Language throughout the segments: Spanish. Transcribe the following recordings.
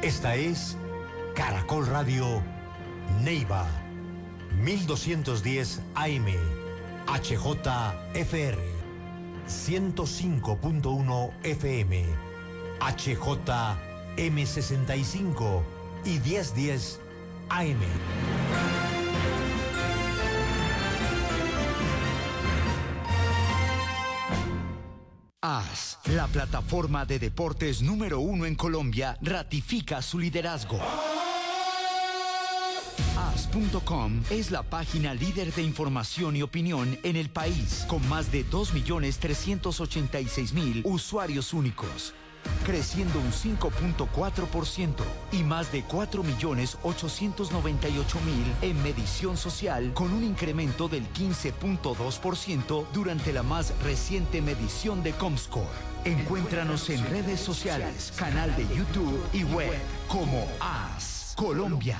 Esta es Caracol Radio Neiva, 1210 AM, HJFR, 105.1 FM, HJM65 y 1010 AM. AS, la plataforma de deportes número 1 en Colombia, ratifica su liderazgo. AS.com es la página líder de información y opinión en el país, con más de 2.386.000 usuarios únicos, creciendo un 5.4% y más de 4.898.000 en medición social, con un incremento del 15.2% durante la más reciente medición de Comscore. Encuéntranos en redes sociales, canal de YouTube y web como AS Colombia.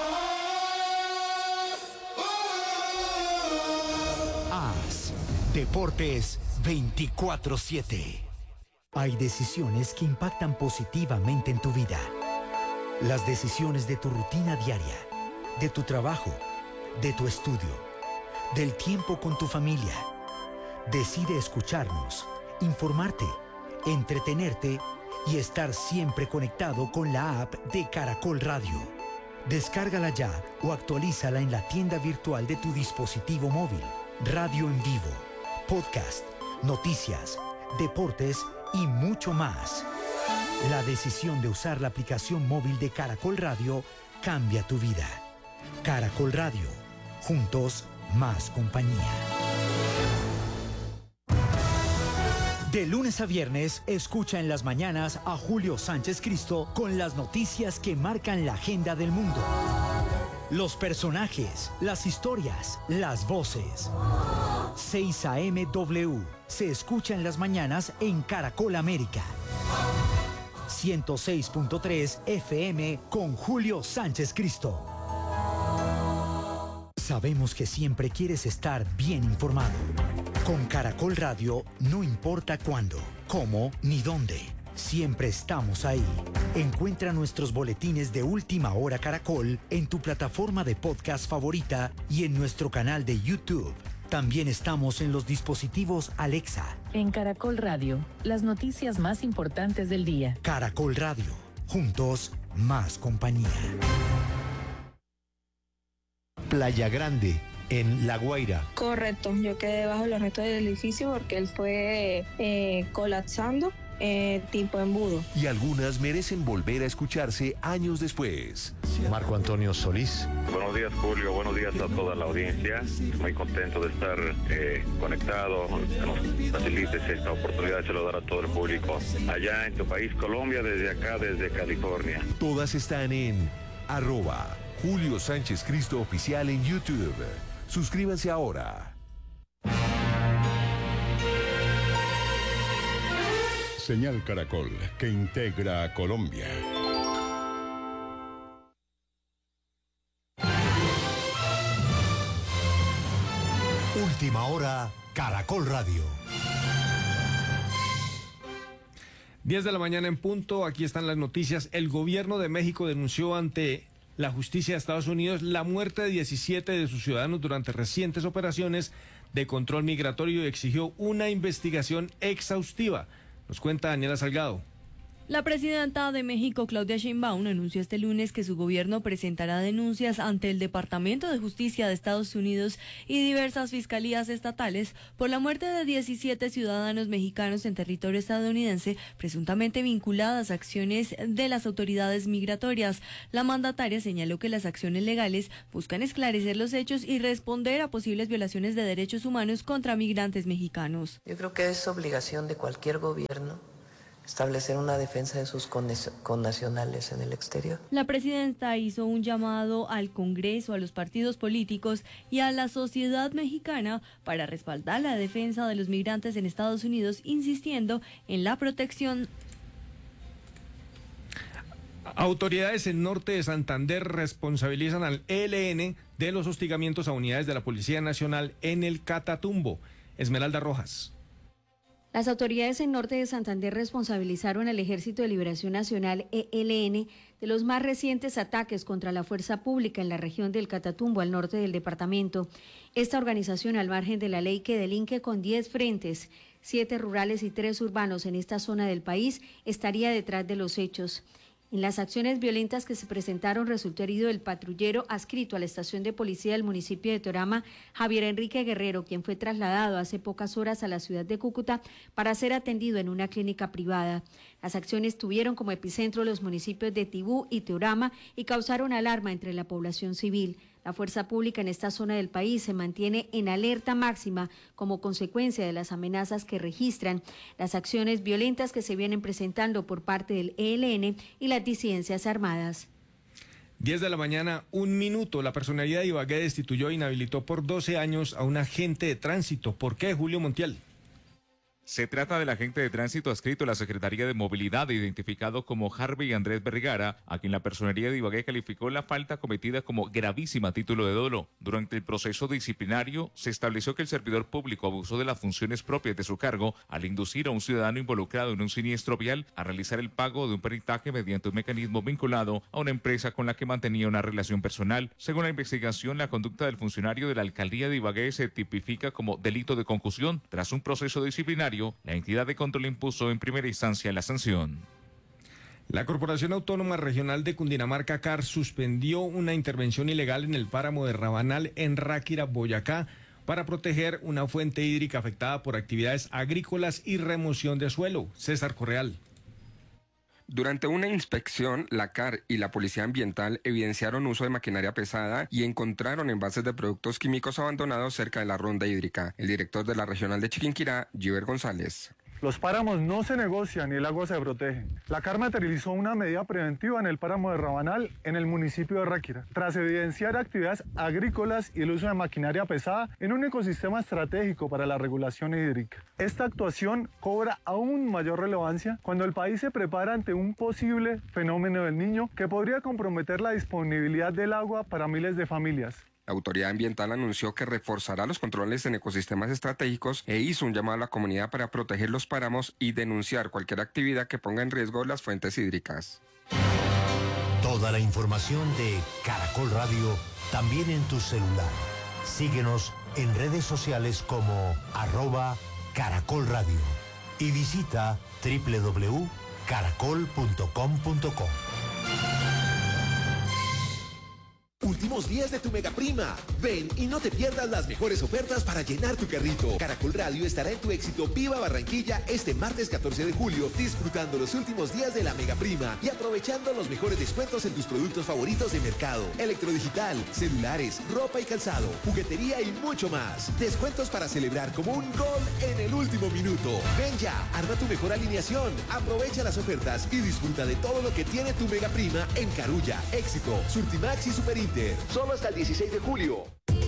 AS Deportes 24/7. Hay decisiones que impactan positivamente en tu vida. Las decisiones de tu rutina diaria, de tu trabajo, de tu estudio, del tiempo con tu familia. Decide escucharnos, informarte, entretenerte y estar siempre conectado con la app de Caracol Radio. Descárgala ya o actualízala en la tienda virtual de tu dispositivo móvil. Radio en vivo, podcast, noticias, deportes y mucho más. La decisión de usar la aplicación móvil de Caracol Radio cambia tu vida. Caracol Radio, juntos más compañía. De lunes a viernes, escucha en las mañanas a Julio Sánchez Cristo con las noticias que marcan la agenda del mundo. Los personajes, las historias, las voces. 6 AM W se escucha en las mañanas en Caracol América. 106.3 FM con Julio Sánchez Cristo. Sabemos que siempre quieres estar bien informado. Con Caracol Radio no importa cuándo, cómo ni dónde. Siempre estamos ahí. Encuentra nuestros boletines de Última Hora Caracol en tu plataforma de podcast favorita y en nuestro canal de YouTube. También estamos en los dispositivos Alexa. En Caracol Radio, las noticias más importantes del día. Caracol Radio, juntos más compañía. Playa Grande, en La Guaira. Correcto, yo quedé bajo los restos del edificio porque él fue colapsando. Tipo embudo. Y algunas merecen volver a escucharse años después. Marco Antonio Solís. Buenos días, Julio. Buenos días a toda la audiencia. Muy contento de estar conectado. Que nos facilites esta oportunidad de saludar a todo el público allá en tu país, Colombia, desde acá, desde California. Todas están en @Julio Sánchez Cristo Oficial en YouTube. Suscríbanse ahora. Señal Caracol, que integra a Colombia. Última Hora, Caracol Radio. 10 de la mañana en punto, aquí están las noticias. El gobierno de México denunció ante la justicia de Estados Unidos la muerte de 17 de sus ciudadanos durante recientes operaciones de control migratorio y exigió una investigación exhaustiva. Nos cuenta Daniela Salgado. La presidenta de México, Claudia Sheinbaum, anunció este lunes que su gobierno presentará denuncias ante el Departamento de Justicia de Estados Unidos y diversas fiscalías estatales por la muerte de 17 ciudadanos mexicanos en territorio estadounidense, presuntamente vinculadas a acciones de las autoridades migratorias. La mandataria señaló que las acciones legales buscan esclarecer los hechos y responder a posibles violaciones de derechos humanos contra migrantes mexicanos. Yo creo que es obligación de cualquier gobierno establecer una defensa de sus connacionales en el exterior. La presidenta hizo un llamado al Congreso, a los partidos políticos y a la sociedad mexicana para respaldar la defensa de los migrantes en Estados Unidos, insistiendo en la protección. Autoridades en norte de Santander responsabilizan al ELN de los hostigamientos a unidades de la Policía Nacional en el Catatumbo. Esmeralda Rojas. Las autoridades en Norte de Santander responsabilizaron al Ejército de Liberación Nacional, ELN, de los más recientes ataques contra la fuerza pública en la región del Catatumbo, al norte del departamento. Esta organización, al margen de la ley que delinque con 10 frentes, 7 rurales y 3 urbanos en esta zona del país, estaría detrás de los hechos. En las acciones violentas que se presentaron resultó herido el patrullero adscrito a la estación de policía del municipio de Teorama, Javier Enrique Guerrero, quien fue trasladado hace pocas horas a la ciudad de Cúcuta para ser atendido en una clínica privada. Las acciones tuvieron como epicentro los municipios de Tibú y Teorama y causaron alarma entre la población civil. La fuerza pública en esta zona del país se mantiene en alerta máxima como consecuencia de las amenazas que registran las acciones violentas que se vienen presentando por parte del ELN y las disidencias armadas. 10 de la mañana, 1 minuto. La personalidad de Ibagué destituyó e inhabilitó por 12 años a un agente de tránsito. ¿Por qué, Julio Montiel? Se trata del agente de tránsito adscrito a la Secretaría de Movilidad, identificado como Harvey Andrés Vergara, a quien la Personería de Ibagué calificó la falta cometida como gravísima a título de dolo. Durante el proceso disciplinario, se estableció que el servidor público abusó de las funciones propias de su cargo al inducir a un ciudadano involucrado en un siniestro vial a realizar el pago de un peritaje mediante un mecanismo vinculado a una empresa con la que mantenía una relación personal. Según la investigación, la conducta del funcionario de la Alcaldía de Ibagué se tipifica como delito de concusión. Tras un proceso disciplinario, la entidad de control impuso en primera instancia la sanción. La Corporación Autónoma Regional de Cundinamarca, CAR, suspendió una intervención ilegal en el páramo de Rabanal en Ráquira, Boyacá, para proteger una fuente hídrica afectada por actividades agrícolas y remoción de suelo. César Correal. Durante una inspección, la CAR y la Policía Ambiental evidenciaron uso de maquinaria pesada y encontraron envases de productos químicos abandonados cerca de la ronda hídrica. El director de la Regional de Chiquinquirá, Giver González. Los páramos no se negocian y el agua se protege. La CAR materializó una medida preventiva en el páramo de Rabanal, en el municipio de Ráquira, tras evidenciar actividades agrícolas y el uso de maquinaria pesada en un ecosistema estratégico para la regulación hídrica. Esta actuación cobra aún mayor relevancia cuando el país se prepara ante un posible fenómeno del Niño que podría comprometer la disponibilidad del agua para miles de familias. La autoridad ambiental anunció que reforzará los controles en ecosistemas estratégicos e hizo un llamado a la comunidad para proteger los páramos y denunciar cualquier actividad que ponga en riesgo las fuentes hídricas. Toda la información de Caracol Radio también en tu celular. Síguenos en redes sociales como @Caracol Radio y visita www.caracol.com.co. Últimos días de tu Mega Prima. Ven y no te pierdas las mejores ofertas para llenar tu carrito. Caracol Radio estará en tu éxito Viva Barranquilla este martes 14 de julio, disfrutando los últimos días de la Mega Prima y aprovechando los mejores descuentos en tus productos favoritos de mercado, electrodigital, celulares, ropa y calzado, juguetería y mucho más. Descuentos para celebrar como un gol en el último minuto. Ven ya, arma tu mejor alineación, aprovecha las ofertas y disfruta de todo lo que tiene tu Mega Prima en Carulla, Éxito, Surtimax y Superinter. Solo hasta el 16 de julio.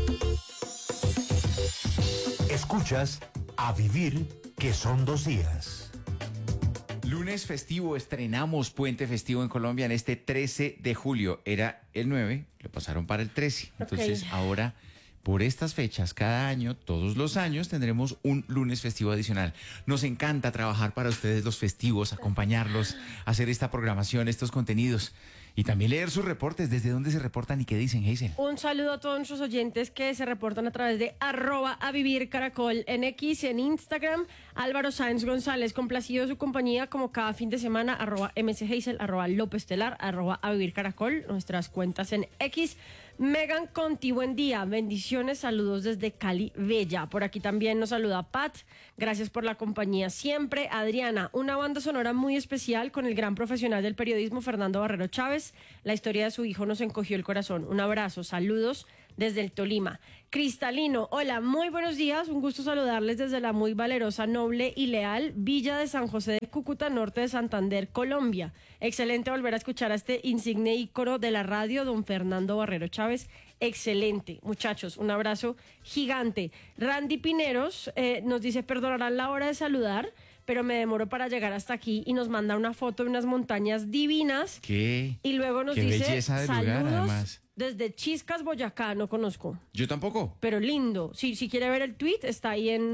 Escuchas A Vivir, que son 2 días. Lunes festivo, estrenamos puente festivo en Colombia en este 13 de julio. Era el 9, lo pasaron para el 13. Entonces ahora, por estas fechas, cada año, todos los años, tendremos un lunes festivo adicional. Nos encanta trabajar para ustedes los festivos, acompañarlos, hacer esta programación, estos contenidos. Y también leer sus reportes, desde dónde se reportan y qué dicen, Hazel. Un saludo a todos nuestros oyentes que se reportan a través de @avivircaracol en X, en Instagram. Álvaro Sáenz González, complacido de su compañía como cada fin de semana, @mchazel, @lopestelar, @avivircaracol, nuestras cuentas en X. Megan Conti, buen día, bendiciones, saludos desde Cali Bella. Por aquí también nos saluda Pat, gracias por la compañía siempre. Adriana, una banda sonora muy especial con el gran profesional del periodismo Fernando Barrero Chávez. La historia de su hijo nos encogió el corazón. Un abrazo, saludos desde el Tolima. Cristalino, hola, muy buenos días, un gusto saludarles desde la muy valerosa, noble y leal Villa de San José de Cúcuta, norte de Santander, Colombia. Excelente volver a escuchar a este insigne ícono de la radio, don Fernando Barrero Chávez. Excelente, muchachos, un abrazo gigante. Randy Pineros nos dice, perdonarán la hora de saludar, pero me demoro para llegar hasta aquí, y nos manda una foto de unas montañas divinas. ¿Qué? Y luego nos Qué dice, belleza de saludos lugar, además. desde Chiscas, Boyacá, no conozco. Yo tampoco. Pero lindo. Si quiere ver el tweet, está ahí en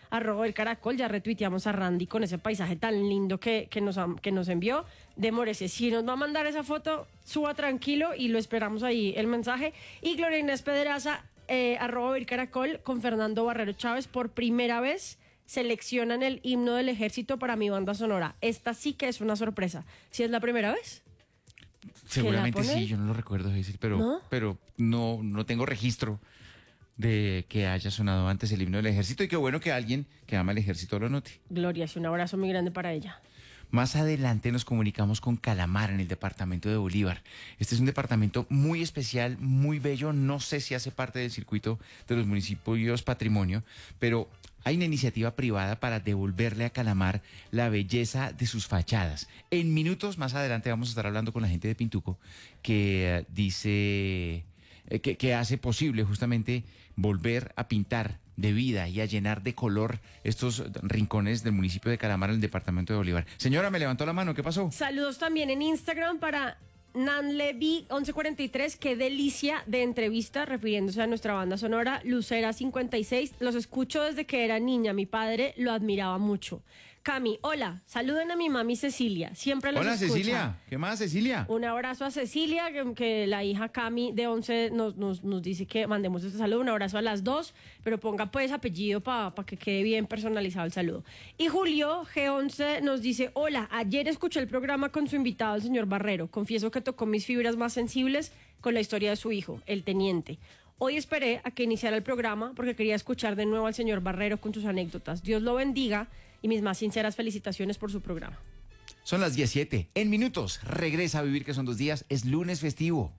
@elcaracol. Ya retuiteamos a Randy con ese paisaje tan lindo que nos envió. Demórese, si nos va a mandar esa foto, suba tranquilo y lo esperamos ahí el mensaje. Y Gloria Inés Pedraza, @elcaracol, con Fernando Barrero Chávez, por primera vez seleccionan el himno del ejército para mi banda sonora. Esta sí que es una sorpresa. ¿Sí es la primera vez? Seguramente sí, yo no lo recuerdo, Giselle, pero no tengo registro de que haya sonado antes el himno del ejército, y qué bueno que alguien que ama el ejército lo note. Gloria, es un abrazo muy grande para ella. Más adelante nos comunicamos con Calamar, en el departamento de Bolívar. Este es un departamento muy especial, muy bello. No sé si hace parte del circuito de los municipios patrimonio, pero hay una iniciativa privada para devolverle a Calamar la belleza de sus fachadas. En minutos más adelante vamos a estar hablando con la gente de Pintuco, que dice que hace posible justamente volver a pintar de vida y a llenar de color estos rincones del municipio de Calamar, en el departamento de Bolívar. Señora, me levantó la mano, ¿qué pasó? Saludos también en Instagram para Nanlevi 1143, qué delicia de entrevista, refiriéndose a nuestra banda sonora. Lucera 56, los escucho desde que era niña, mi padre lo admiraba mucho. Cami, hola, saluden a mi mami Cecilia, siempre los escucha. Hola Cecilia, ¿qué más Cecilia? Un abrazo a Cecilia, que la hija Cami de 11 nos dice que mandemos este saludo. Un abrazo a las dos, pero ponga pues apellido para que quede bien personalizado el saludo. Y Julio G11 nos dice, hola, ayer escuché el programa con su invitado, el señor Barrero. Confieso que tocó mis fibras más sensibles con la historia de su hijo, el teniente. Hoy esperé a que iniciara el programa porque quería escuchar de nuevo al señor Barrero con sus anécdotas. Dios lo bendiga y mis más sinceras felicitaciones por su programa. Son las 17. En minutos regresa a Vivir, que son 2 días. Es lunes festivo.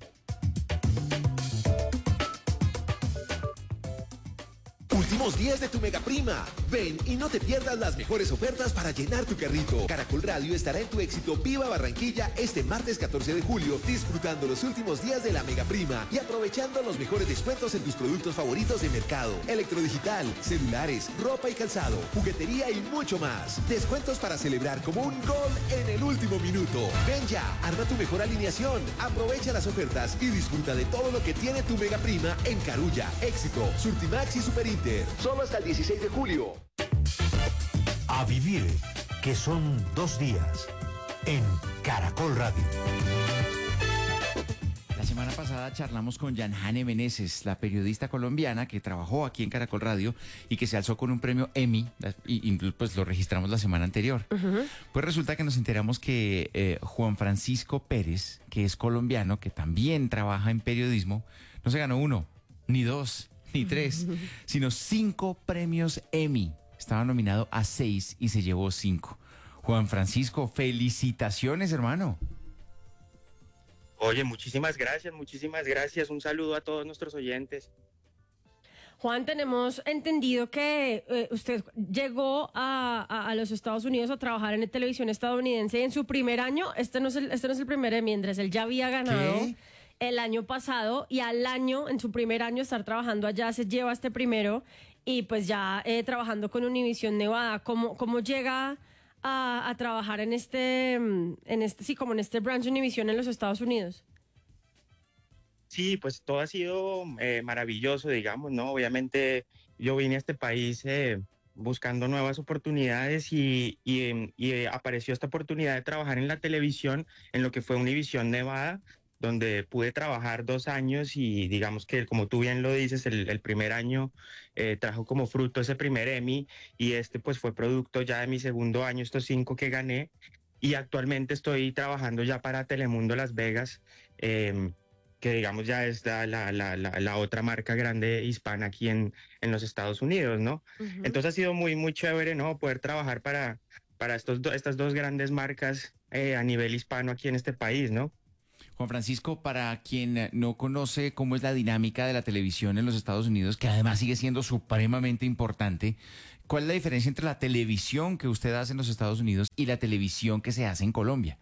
Últimos días de tu mega prima. Ven y no te pierdas las mejores ofertas para llenar tu carrito. Caracol Radio estará en tu éxito Viva Barranquilla este martes 14 de julio, disfrutando los últimos días de la mega prima y aprovechando los mejores descuentos en tus productos favoritos de mercado, electrodigital, celulares, ropa y calzado, juguetería y mucho más. Descuentos para celebrar como un gol en el último minuto. Ven ya, arma tu mejor alineación, aprovecha las ofertas y disfruta de todo lo que tiene tu mega prima en Carulla, Éxito, Surtimax y Superinter. Solo hasta el 16 de julio. A Vivir, que son 2 días, en Caracol Radio. La semana pasada charlamos con Yanjane Meneses, la periodista colombiana que trabajó aquí en Caracol Radio y que se alzó con un premio Emmy, y pues lo registramos la semana anterior. Pues resulta que nos enteramos que Juan Francisco Pérez, que es colombiano, que también trabaja en periodismo, no se ganó 1, ni 2, ni 3, sino 5 premios Emmy. Estaba nominado a 6 y se llevó 5. Juan Francisco, felicitaciones, hermano. Oye, muchísimas gracias. Un saludo a todos nuestros oyentes. Juan, tenemos entendido que usted llegó a los Estados Unidos a trabajar en la televisión estadounidense en su primer año. Este no es el primer Emmy, Andrés. Él ya había ganado el año pasado, y al año, en su primer año, estar trabajando allá, se lleva este primero, y pues ya trabajando con Univision Nevada. ¿Cómo llega a trabajar en este branch de Univision en los Estados Unidos? Sí, pues todo ha sido maravilloso, digamos, ¿no? Obviamente yo vine a este país buscando nuevas oportunidades y apareció esta oportunidad de trabajar en la televisión, en lo que fue Univision Nevada, donde pude trabajar 2 años, y digamos que, como tú bien lo dices, el primer año trajo como fruto ese primer Emmy, y pues fue producto ya de mi segundo año, estos 5 que gané, y actualmente estoy trabajando ya para Telemundo Las Vegas, que digamos ya es la otra marca grande hispana aquí en los Estados Unidos, ¿no? Entonces ha sido muy, muy chévere, ¿no? Poder trabajar para estas 2 grandes marcas a nivel hispano aquí en este país, ¿no? Juan Francisco, para quien no conoce cómo es la dinámica de la televisión en los Estados Unidos, que además sigue siendo supremamente importante, ¿cuál es la diferencia entre la televisión que usted hace en los Estados Unidos y la televisión que se hace en Colombia?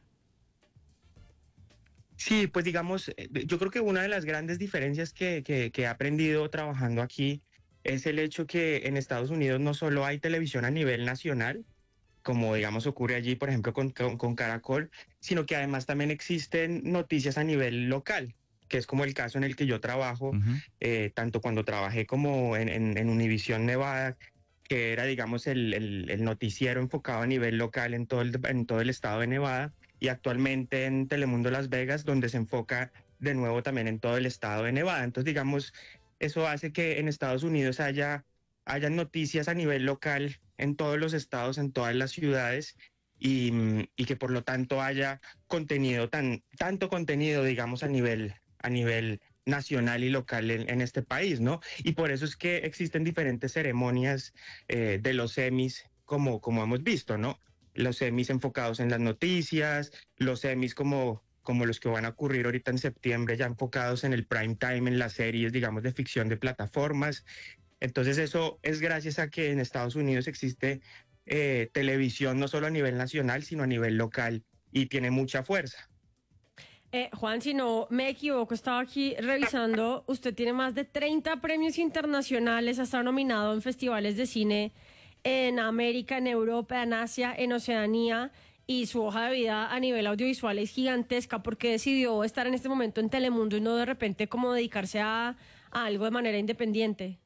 Sí, pues digamos, yo creo que una de las grandes diferencias que he aprendido trabajando aquí es el hecho que en Estados Unidos no solo hay televisión a nivel nacional, como digamos ocurre allí, por ejemplo, con Caracol, sino que además también existen noticias a nivel local, que es como el caso en el que yo trabajo, tanto cuando trabajé como en Univision Nevada, que era, digamos, el noticiero enfocado a nivel local en todo el estado de Nevada, y actualmente en Telemundo Las Vegas, donde se enfoca de nuevo también en todo el estado de Nevada. Entonces, digamos, eso hace que en Estados Unidos hayan noticias a nivel local en todos los estados, en todas las ciudades, y que por lo tanto haya contenido, tanto contenido, digamos, a nivel nacional y local en este país, ¿no? Y por eso es que existen diferentes ceremonias de los Emmys, como hemos visto, ¿no? Los Emmys enfocados en las noticias, los Emmys como los que van a ocurrir ahorita en septiembre, ya enfocados en el prime time, en las series, digamos, de ficción de plataformas. Entonces eso es gracias a que en Estados Unidos existe televisión no solo a nivel nacional, sino a nivel local, y tiene mucha fuerza. Juan, si no me equivoco, estaba aquí revisando, usted tiene más de 30 premios internacionales, ha estado nominado en festivales de cine en América, en Europa, en Asia, en Oceanía, y su hoja de vida a nivel audiovisual es gigantesca. ¿Por qué decidió estar en este momento en Telemundo y no de repente como dedicarse a algo de manera independiente?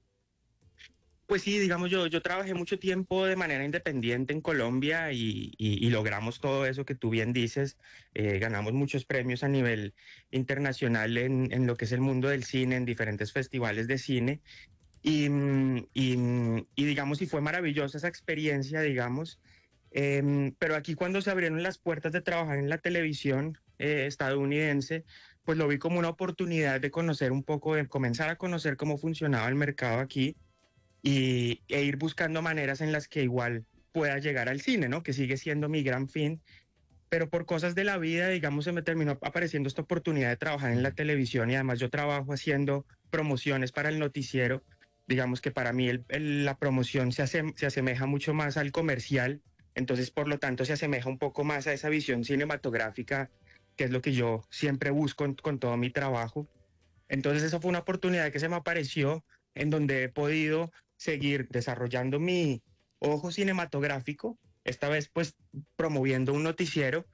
Pues sí, digamos, yo trabajé mucho tiempo de manera independiente en Colombia y logramos todo eso que tú bien dices. Ganamos muchos premios a nivel internacional en lo que es el mundo del cine, en diferentes festivales de cine. Y digamos, y fue maravillosa esa experiencia, digamos. Pero aquí cuando se abrieron las puertas de trabajar en la televisión estadounidense, pues lo vi como una oportunidad de conocer un poco, de comenzar a conocer cómo funcionaba el mercado aquí. E ir buscando maneras en las que igual pueda llegar al cine, ¿no? Que sigue siendo mi gran fin, pero por cosas de la vida, digamos, se me terminó apareciendo esta oportunidad de trabajar en la televisión, y además yo trabajo haciendo promociones para el noticiero. Digamos que para mí la promoción se asemeja mucho más al comercial, entonces por lo tanto se asemeja un poco más a esa visión cinematográfica, que es lo que yo siempre busco con todo mi trabajo. Entonces esa fue una oportunidad que se me apareció, en donde he podido seguir desarrollando mi ojo cinematográfico, esta vez pues promoviendo un noticiero,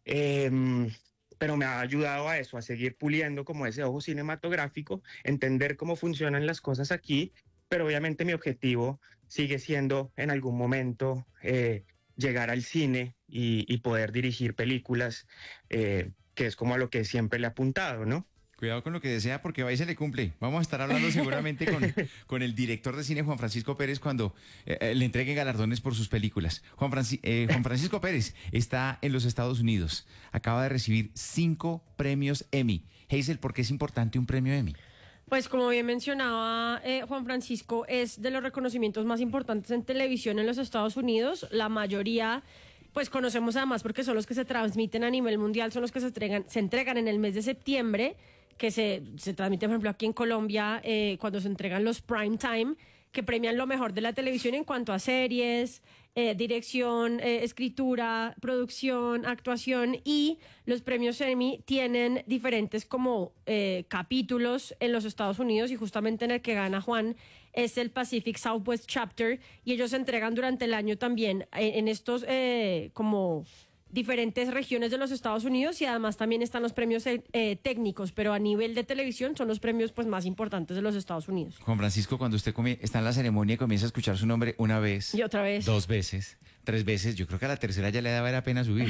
pero me ha ayudado a eso, a seguir puliendo como ese ojo cinematográfico, entender cómo funcionan las cosas aquí, pero obviamente mi objetivo sigue siendo en algún momento llegar al cine y poder dirigir películas, que es como a lo que siempre le he apuntado, ¿no? Cuidado con lo que desea, porque va y se le cumple. Vamos a estar hablando seguramente con el director de cine, Juan Francisco Pérez, cuando le entregue galardones por sus películas. Juan Francisco Pérez está en los Estados Unidos. Acaba de recibir 5 premios Emmy. Hazel, ¿por qué es importante un premio Emmy? Pues como bien mencionaba Juan Francisco, es de los reconocimientos más importantes en televisión en los Estados Unidos. La mayoría, pues conocemos además porque son los que se transmiten a nivel mundial, son los que se entregan en el mes de septiembre, que se transmite, por ejemplo, aquí en Colombia, cuando se entregan los prime time, que premian lo mejor de la televisión en cuanto a series, dirección, escritura, producción, actuación, y los premios Emmy tienen diferentes como capítulos en los Estados Unidos, y justamente en el que gana Juan es el Pacific Southwest Chapter, y ellos se entregan durante el año también en estos como diferentes regiones de los Estados Unidos, y además también están los premios técnicos, pero a nivel de televisión son los premios pues más importantes de los Estados Unidos. Juan Francisco, cuando usted está en la ceremonia y comienza a escuchar su nombre una vez, y otra vez, 2 veces, 3 veces, yo creo que a la tercera ya le daba la pena subir.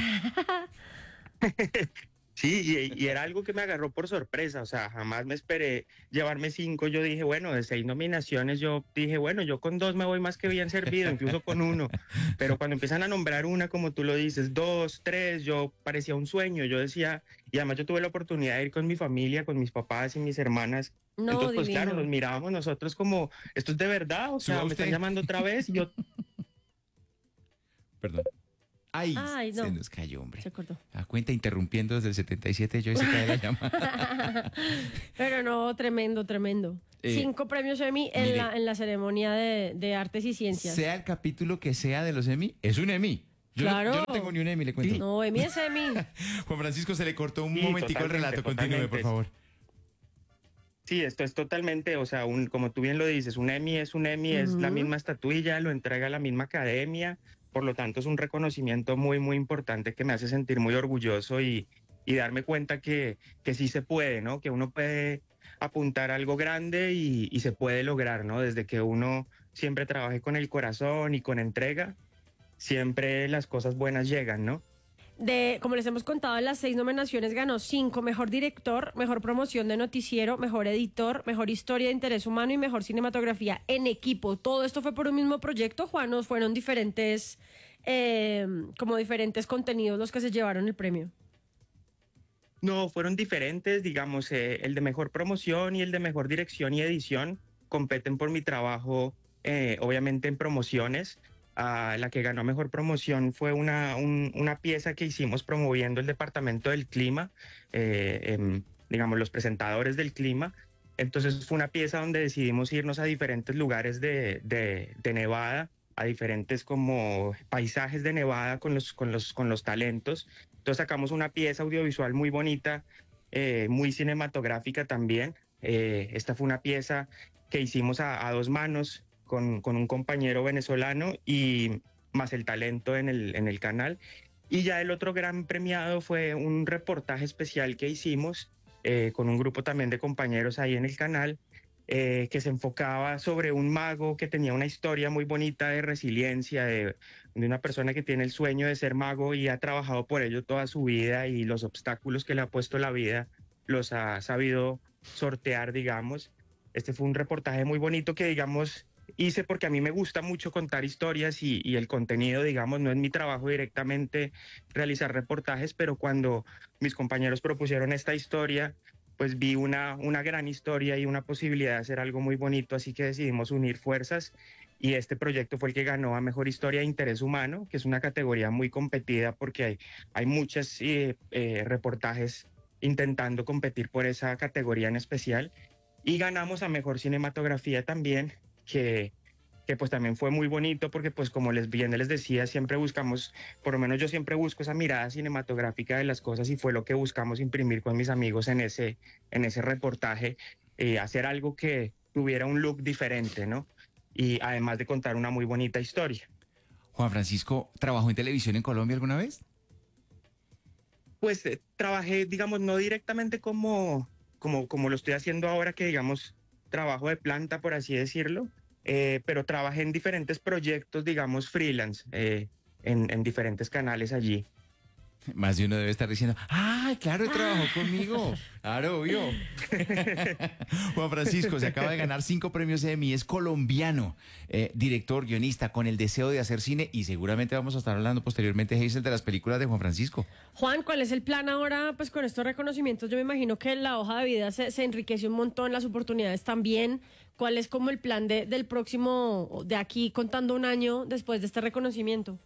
Sí, y era algo que me agarró por sorpresa, o sea, jamás me esperé llevarme 5. Yo dije, bueno, de 6 nominaciones, yo dije, bueno, yo con 2 me voy más que bien servido, incluso con 1. Pero cuando empiezan a nombrar una, como tú lo dices, 2, 3, yo parecía un sueño. Yo decía, y además yo tuve la oportunidad de ir con mi familia, con mis papás y mis hermanas. No, entonces, pues divino. claro, nos mirábamos nosotros como, esto es de verdad, o sea, me están llamando otra vez, y yo... Perdón. Ay, no. Se nos cayó, hombre. Se cortó. A cuenta interrumpiendo desde el 77, yo y se cae la llamada. Pero no, tremendo. 5 premios Emmy en la ceremonia de Artes y Ciencias. Sea el capítulo que sea de los Emmy, es un Emmy. Yo no tengo ni un Emmy, le cuento. Sí. No, Emmy es Emmy. Juan Francisco, se le cortó un momentico el relato. Continúe, por favor. Sí, esto es totalmente, o sea, como tú bien lo dices, un Emmy es un Emmy, es la misma estatuilla, lo entrega la misma academia. Por lo tanto, es un reconocimiento muy, muy importante que me hace sentir muy orgulloso y darme cuenta que sí se puede, ¿no? Que uno puede apuntar a algo grande y se puede lograr, ¿no? Desde que uno siempre trabajé con el corazón y con entrega, siempre las cosas buenas llegan, ¿no? Como les hemos contado, las 6 nominaciones ganó 5: mejor director, mejor promoción de noticiero, mejor editor, mejor historia de interés humano y mejor cinematografía en equipo. ¿Todo esto fue por un mismo proyecto, Juan, o fueron diferentes, diferentes contenidos los que se llevaron el premio? No, fueron diferentes, digamos, el de mejor promoción y el de mejor dirección y edición competen por mi trabajo, obviamente en promociones. La que ganó mejor promoción fue una pieza que hicimos promoviendo el Departamento del Clima, digamos, los presentadores del clima. Entonces fue una pieza donde decidimos irnos a diferentes lugares de Nevada, a diferentes como paisajes de Nevada con los talentos. Entonces sacamos una pieza audiovisual muy bonita, muy cinematográfica también. Esta fue una pieza que hicimos a 2 manos, con un compañero venezolano y más el talento en el canal. Y ya el otro gran premiado fue un reportaje especial que hicimos con un grupo también de compañeros ahí en el canal, que se enfocaba sobre un mago que tenía una historia muy bonita de resiliencia, de una persona que tiene el sueño de ser mago y ha trabajado por ello toda su vida, y los obstáculos que le ha puesto la vida los ha sabido sortear, digamos. Este fue un reportaje muy bonito que, digamos, hice porque a mí me gusta mucho contar historias y el contenido, digamos, no es mi trabajo directamente realizar reportajes, pero cuando mis compañeros propusieron esta historia, pues vi una gran historia y una posibilidad de hacer algo muy bonito, así que decidimos unir fuerzas y este proyecto fue el que ganó a Mejor Historia de Interés Humano, que es una categoría muy competida porque hay muchos reportajes intentando competir por esa categoría en especial, y ganamos a Mejor Cinematografía también, que pues también fue muy bonito porque, pues, como les decía, siempre buscamos, por lo menos yo siempre busco esa mirada cinematográfica de las cosas, y fue lo que buscamos imprimir con mis amigos en ese reportaje, hacer algo que tuviera un look diferente, ¿no? Y además de contar una muy bonita historia. Juan Francisco, ¿trabajó en televisión en Colombia alguna vez? Pues trabajé, digamos, no directamente como lo estoy haciendo ahora, que digamos trabajo de planta, por así decirlo, pero trabajé en diferentes proyectos, digamos, freelance, en diferentes canales allí. Más de uno debe estar diciendo, claro, trabajó conmigo. Claro, obvio. Juan Francisco, se acaba de ganar 5 premios Emmy, es colombiano, director, guionista, con el deseo de hacer cine, y seguramente vamos a estar hablando posteriormente, Hazel, de las películas de Juan Francisco. Juan, ¿cuál es el plan ahora, pues, con estos reconocimientos? Yo me imagino que la hoja de vida se enriquece un montón, las oportunidades también. ¿Cuál es como el plan del próximo, de aquí contando un año después de este reconocimiento?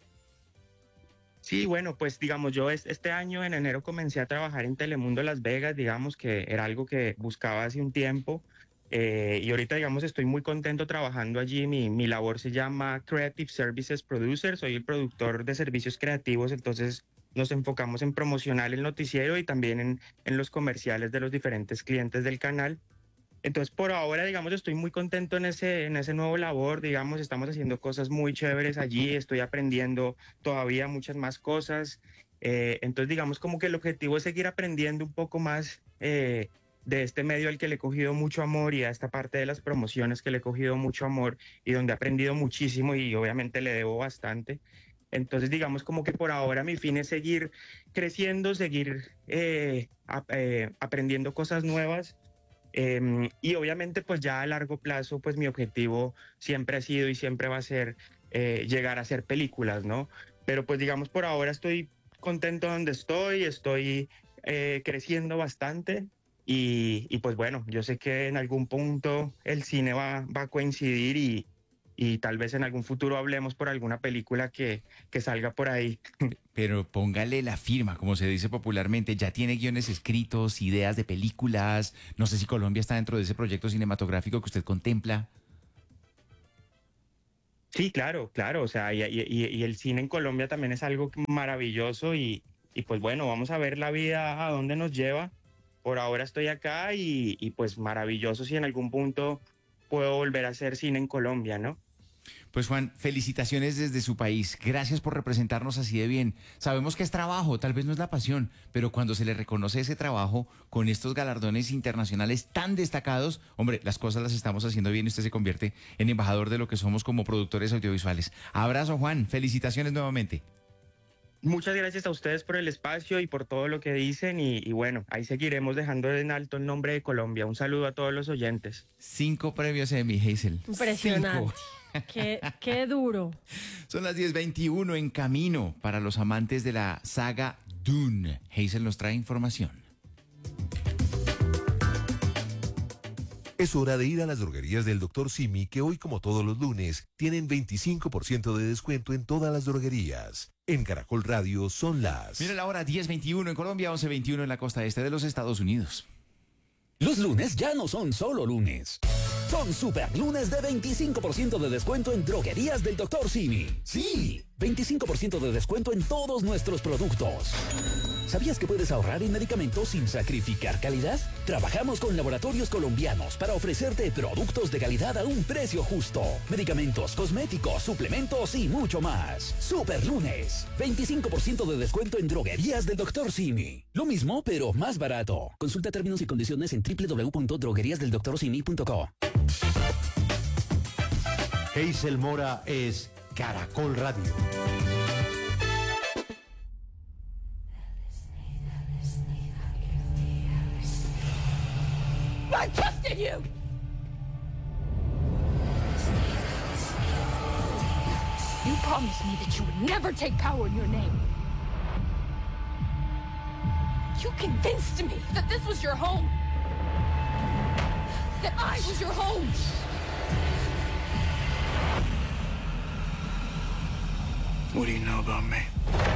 Sí, bueno, pues digamos, yo este año en enero comencé a trabajar en Telemundo Las Vegas, digamos que era algo que buscaba hace un tiempo, y ahorita, digamos, estoy muy contento trabajando allí. Mi labor se llama Creative Services Producer, soy el productor de servicios creativos, entonces nos enfocamos en promocionar el noticiero y también en los comerciales de los diferentes clientes del canal. Entonces, por ahora, digamos, estoy muy contento en ese nuevo labor, digamos, estamos haciendo cosas muy chéveres allí, estoy aprendiendo todavía muchas más cosas. Entonces, digamos, como que el objetivo es seguir aprendiendo un poco más de este medio al que le he cogido mucho amor, y a esta parte de las promociones que le he cogido mucho amor y donde he aprendido muchísimo y obviamente le debo bastante. Entonces, digamos, como que por ahora mi fin es seguir creciendo, seguir aprendiendo cosas nuevas. Y obviamente, pues ya a largo plazo, pues mi objetivo siempre ha sido y siempre va a ser llegar a hacer películas, ¿no? Pero pues digamos, por ahora estoy contento donde estoy creciendo bastante, y pues bueno, yo sé que en algún punto el cine va a coincidir, y tal vez en algún futuro hablemos por alguna película que salga por ahí. Pero póngale la firma, como se dice popularmente. Ya tiene guiones escritos, ideas de películas. No sé si Colombia está dentro de ese proyecto cinematográfico que usted contempla. Sí, claro, o sea, y el cine en Colombia también es algo maravilloso, y pues bueno, vamos a ver la vida a dónde nos lleva. Por ahora estoy acá, y pues maravilloso si en algún punto puedo volver a hacer cine en Colombia, ¿no? Pues Juan, felicitaciones desde su país. Gracias por representarnos así de bien. Sabemos que es trabajo, tal vez no es la pasión, pero cuando se le reconoce ese trabajo con estos galardones internacionales tan destacados, hombre, las cosas las estamos haciendo bien y usted se convierte en embajador de lo que somos como productores audiovisuales. Abrazo, Juan. Felicitaciones nuevamente. Muchas gracias a ustedes por el espacio y por todo lo que dicen y bueno, ahí seguiremos dejando en alto el nombre de Colombia. Un saludo a todos los oyentes. 5 premios Emmy, Hazel. Impresionante. 5. Qué duro. Son las 10:21 en camino para los amantes de la saga Dune. Hazel nos trae información. Es hora de ir a las droguerías del Dr. Simi, que hoy, como todos los lunes, tienen 25% de descuento en todas las droguerías. En Caracol Radio son las... Mira la hora, 10:21 en Colombia, 11:21 en la costa este de los Estados Unidos. Los lunes ya no son solo lunes. Son super lunes de 25% de descuento en droguerías del Dr. Simi. Sí, 25% de descuento en todos nuestros productos. ¿Sabías que puedes ahorrar en medicamentos sin sacrificar calidad? Trabajamos con laboratorios colombianos para ofrecerte productos de calidad a un precio justo. Medicamentos, cosméticos, suplementos y mucho más. Super lunes, 25% de descuento en droguerías del Dr. Simi. Lo mismo, pero más barato. Consulta términos y condiciones en www.drogueriasdeldoctorsimi.co. Hazel Mora es Caracol Radio. I trusted you! You promised me that you would never take power in your name. You convinced me that this was your home. That I was your home. What do you know about me?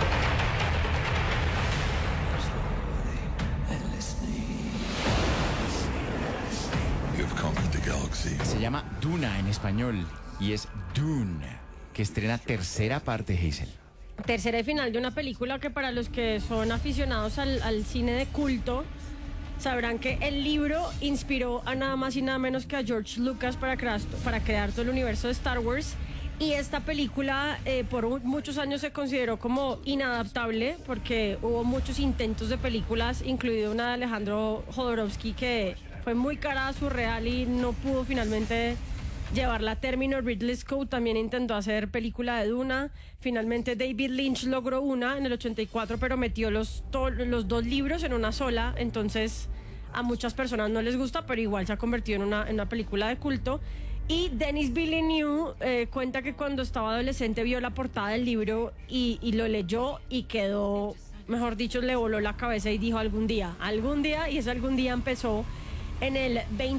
Se llama Duna en español y es Dune, que estrena tercera parte, Hazel. Tercera y final de una película que para los que son aficionados al cine de culto sabrán que el libro inspiró a nada más y nada menos que a George Lucas para crear todo el universo de Star Wars. Y esta película por muchos años se consideró como inadaptable porque hubo muchos intentos de películas, incluido una de Alejandro Jodorowsky que fue muy cara, surreal y no pudo finalmente llevarla a término. Ridley Scott también intentó hacer película de Duna. Finalmente David Lynch logró una en el 84, pero metió los 2 libros en una sola. Entonces a muchas personas no les gusta, pero igual se ha convertido en una película de culto. Y Denis Villeneuve cuenta que cuando estaba adolescente vio la portada del libro y lo leyó y quedó, mejor dicho, le voló la cabeza y dijo algún día, y ese algún día empezó en el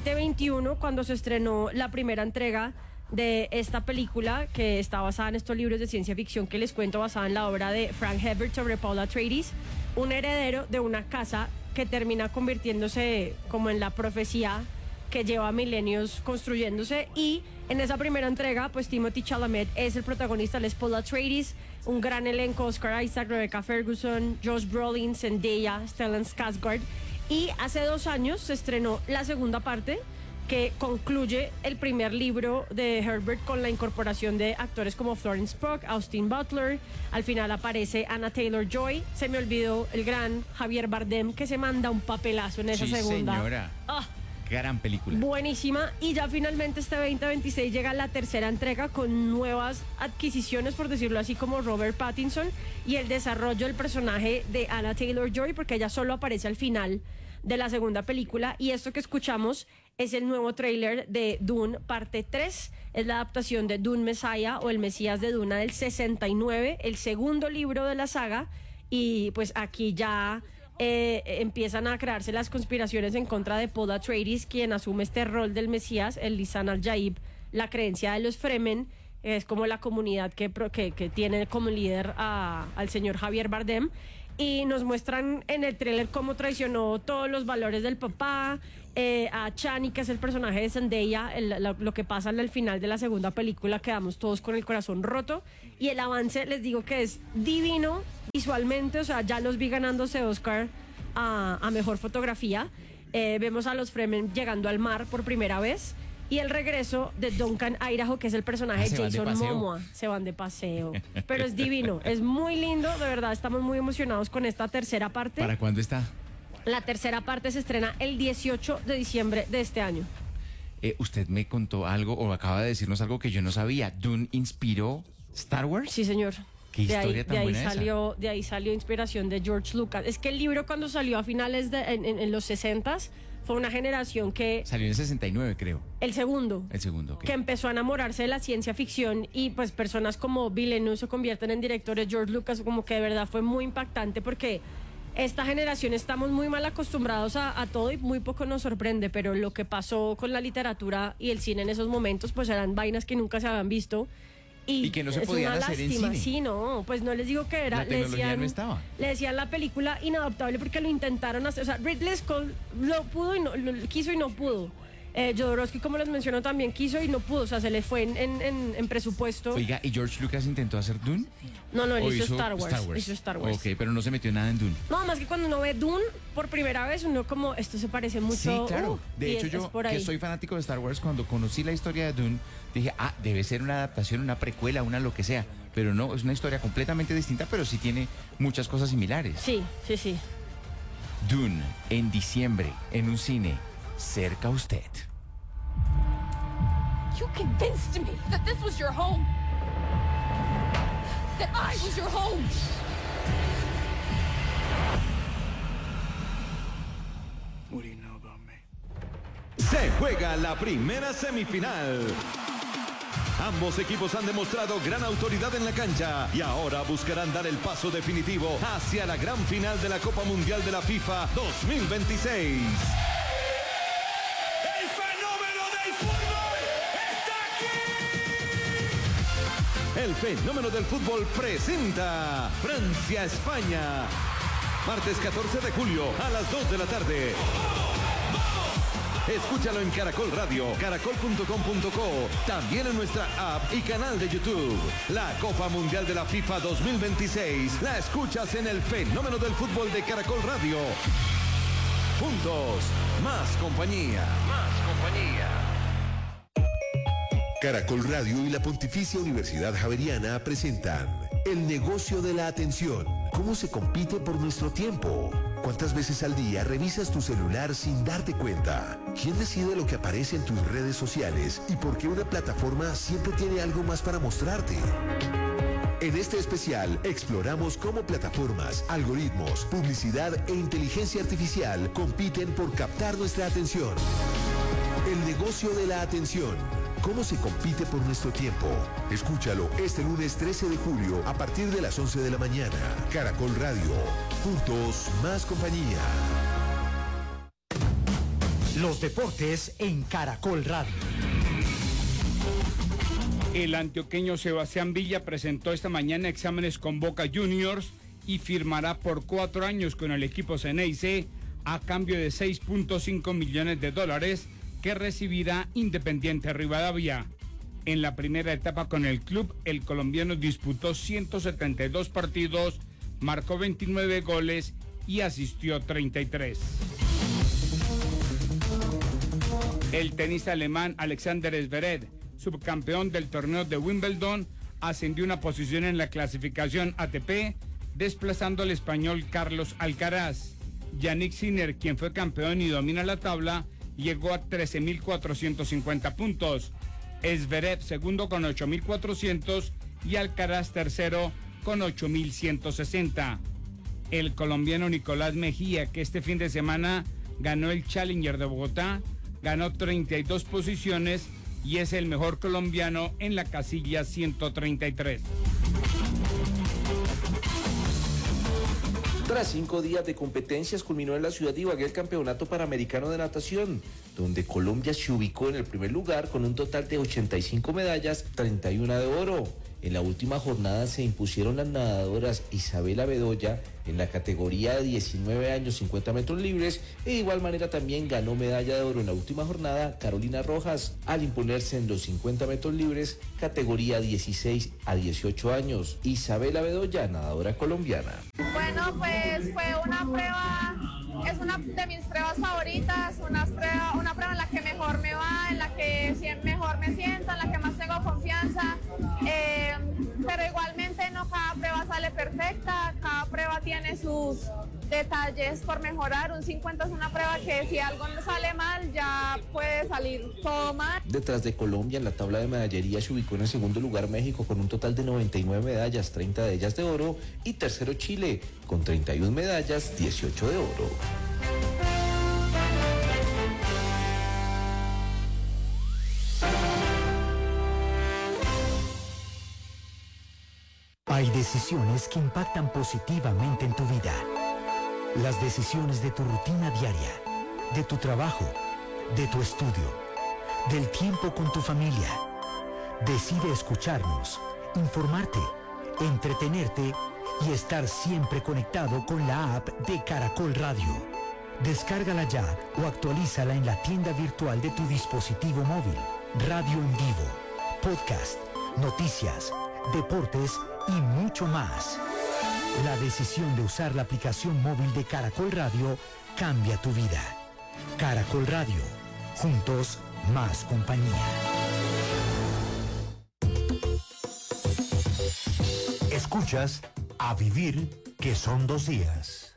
2021 cuando se estrenó la primera entrega de esta película que está basada en estos libros de ciencia ficción que les cuento, basada en la obra de Frank Herbert sobre Paul Atreides, un heredero de una casa que termina convirtiéndose como en la profecía que lleva milenios construyéndose. Y en esa primera entrega pues Timothée Chalamet es el protagonista, él es Paul Atreides, un gran elenco: Oscar Isaac, Rebecca Ferguson, Josh Brolin, Zendaya, Stellan Skarsgård. Y hace 2 años se estrenó la segunda parte que concluye el primer libro de Herbert con la incorporación de actores como Florence Pugh, Austin Butler. Al final aparece Anna Taylor-Joy. Se me olvidó el gran Javier Bardem, que se manda un papelazo en esa segunda. Señora. Gran película. Buenísima. Y ya finalmente este 2026 llega la tercera entrega con nuevas adquisiciones, por decirlo así, como Robert Pattinson y el desarrollo del personaje de Anna Taylor-Joy, porque ella solo aparece al final de la segunda película. Y esto que escuchamos es el nuevo tráiler de Dune parte 3. Es la adaptación de Dune Messiah o el Mesías de Duna del 69, el segundo libro de la saga. Y pues aquí ya empiezan a crearse las conspiraciones en contra de Paul Atreides, quien asume este rol del Mesías, el Lisan al-Jaib, la creencia de los Fremen. Es como la comunidad que tiene como líder al señor Javier Bardem. Y nos muestran en el tráiler cómo traicionó todos los valores del papá, a Chani, que es el personaje de Zendaya. Lo que pasa al final de la segunda película, quedamos todos con el corazón roto. Y el avance, les digo que es divino visualmente, o sea, ya los vi ganándose Oscar a mejor fotografía. Vemos a los Fremen llegando al mar por primera vez. y el regreso de Duncan Idaho, que es el personaje de Jason Momoa. Se van de paseo. Pero es divino, es muy lindo, de verdad, estamos muy emocionados con esta tercera parte. ¿Para cuándo está? La tercera parte se estrena el 18 de diciembre de este año. Usted me contó algo, o acaba de decirnos algo que yo no sabía. ¿Dune inspiró Star Wars? Sí, señor. ¿Qué historia tan buena esa? De ahí salió inspiración de George Lucas. Es que el libro cuando salió a finales en los 60s, fue una generación que... Salió en el 69, creo. El segundo. El segundo, okay. Que empezó a enamorarse de la ciencia ficción y pues personas como Villeneuve se convierten en directores, George Lucas, como que de verdad fue muy impactante porque esta generación estamos muy mal acostumbrados a todo y muy poco nos sorprende, pero lo que pasó con la literatura y el cine en esos momentos pues eran vainas que nunca se habían visto. Y que no se podían hacer en cine. Sí, no, pues no les digo que era. La tecnología no estaba. Le decían la película inadaptable porque lo intentaron hacer. O sea, Ridley Scott lo pudo y no, lo quiso y no pudo. Jodorowsky, como les menciono, también quiso y no pudo. O sea, se le fue en presupuesto. Oiga, ¿y George Lucas intentó hacer Dune? No, él hizo Star Wars. Hizo Star Wars. Ok, pero no se metió nada en Dune. No, más que cuando uno ve Dune por primera vez, uno como, esto se parece mucho. Sí, claro. De hecho, yo, que soy fanático de Star Wars, cuando conocí la historia de Dune, dije, debe ser una adaptación, una precuela, una lo que sea. Pero no, es una historia completamente distinta, pero sí tiene muchas cosas similares. Sí. Dune, en diciembre, en un cine, cerca a usted. You convinced me that this was your home. That I was your home. What do you know about me? Se juega la primera semifinal. Ambos equipos han demostrado gran autoridad en la cancha y ahora buscarán dar el paso definitivo hacia la gran final de la Copa Mundial de la FIFA 2026. El fenómeno del fútbol presenta Francia-España. Martes 14 de julio a las 2 de la tarde. Escúchalo en Caracol Radio, caracol.com.co, también en nuestra app y canal de YouTube. La Copa Mundial de la FIFA 2026 la escuchas en el fenómeno del fútbol de Caracol Radio. Juntos, más compañía. Caracol Radio y la Pontificia Universidad Javeriana presentan El negocio de la atención. ¿Cómo se compite por nuestro tiempo? ¿Cuántas veces al día revisas tu celular sin darte cuenta? ¿Quién decide lo que aparece en tus redes sociales? ¿Y por qué una plataforma siempre tiene algo más para mostrarte? En este especial exploramos cómo plataformas, algoritmos, publicidad e inteligencia artificial compiten por captar nuestra atención. El negocio de la atención. ¿Cómo se compite por nuestro tiempo? Escúchalo este lunes 13 de julio a partir de las 11 de la mañana. Caracol Radio. Juntos, más compañía. Los deportes en Caracol Radio. El antioqueño Sebastián Villa presentó esta mañana exámenes con Boca Juniors y firmará por 4 años con el equipo Ceneice a cambio de $6.5 millones que recibirá Independiente Rivadavia. En la primera etapa con el club, el colombiano disputó 172 partidos, marcó 29 goles y asistió 33. El tenista alemán Alexander Zverev, subcampeón del torneo de Wimbledon, ascendió una posición en la clasificación ATP, desplazando al español Carlos Alcaraz. Yannick Sinner, quien fue campeón y domina la tabla, llegó a 13.450 puntos. Zverev segundo con 8.400 y Alcaraz tercero con 8.160. El colombiano Nicolás Mejía, que este fin de semana ganó el Challenger de Bogotá, ganó 32 posiciones y es el mejor colombiano en la casilla 133. Tras 5 días de competencias, culminó en la ciudad de Ibagué el Campeonato Panamericano de Natación, donde Colombia se ubicó en el primer lugar con un total de 85 medallas, 31 de oro. En la última jornada se impusieron las nadadoras Isabela Bedoya en la categoría de 19 años 50 metros libres e de igual manera también ganó medalla de oro en la última jornada Carolina Rojas al imponerse en los 50 metros libres categoría 16 a 18 años. Isabela Bedoya, nadadora colombiana. Bueno, pues fue una prueba, es una de mis pruebas favoritas, una prueba en la que mejor mejor me va, en la que mejor me siento, en la que más tengo confianza. Pero igualmente no cada prueba sale perfecta, cada prueba tiene sus detalles por mejorar. Un 50 es una prueba que si algo no sale mal ya puede salir todo mal. Detrás de Colombia en la tabla de medallería se ubicó en el segundo lugar México con un total de 99 medallas, 30 de ellas de oro, y tercero Chile con 31 medallas, 18 de oro. Hay decisiones que impactan positivamente en tu vida. Las decisiones de tu rutina diaria, de tu trabajo, de tu estudio, del tiempo con tu familia. Decide escucharnos, informarte, entretenerte y estar siempre conectado con la app de Caracol Radio. Descárgala ya o actualízala en la tienda virtual de tu dispositivo móvil. Radio en vivo, podcast, noticias, deportes y mucho más. La decisión de usar la aplicación móvil de Caracol Radio cambia tu vida. Caracol Radio. Juntos, más compañía. Escuchas A Vivir, que son 2 días.